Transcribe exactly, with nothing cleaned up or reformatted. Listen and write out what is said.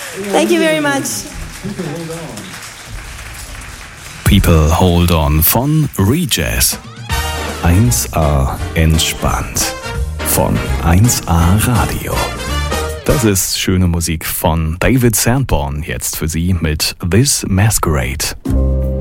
Thank you very much. People Hold On von Rejazz. eins A entspannt. Von eins A Radio. Das ist schöne Musik von David Sanborn, jetzt für Sie mit This Masquerade.